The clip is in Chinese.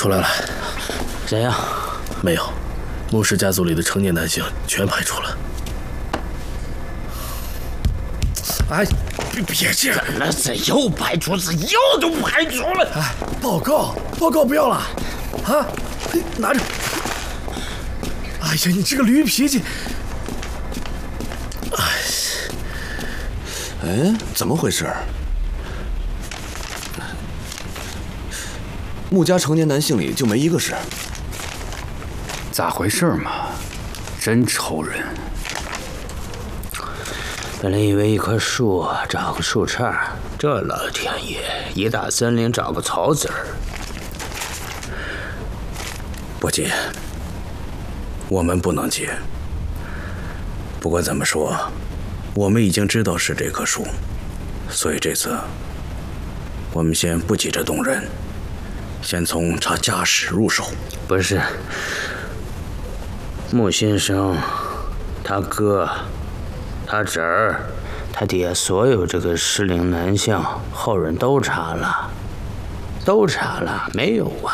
出来了。 谁呀？ 没有，穆氏家族里的成年男性全排除了。哎，别这样！ 那这又排除，这又都排除了。 哎，报告不要了，啊，拿着。哎呀，你这个驴脾气！ 哎，怎么回事？穆家成年男性里就没一个是。 咋回事嘛？真愁人。 本来以为一棵树找个树杈，这老天爷一大森林找个草籽儿。 不接，我们不能接。不管怎么说，我们已经知道是这棵树，所以这次我们先不急着动人，先从查家史入手。 不是，穆先生，他哥，他侄儿，他爹，所有这个适龄男性后人都查了，没有啊。